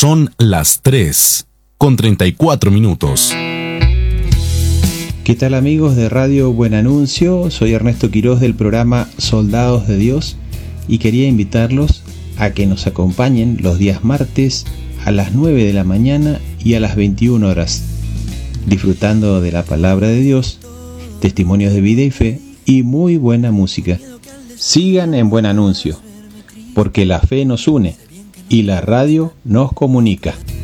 Son las 3:34. ¿Qué tal amigos de Radio Buen Anuncio? Soy Ernesto Quiroz del programa Soldados de Dios y quería invitarlos a que nos acompañen los días martes a las 9 de la mañana y a las 21 horas, disfrutando de la palabra de Dios, testimonios de vida y fe y muy buena música. Sigan en Buen Anuncio, porque la fe nos une y la radio nos comunica.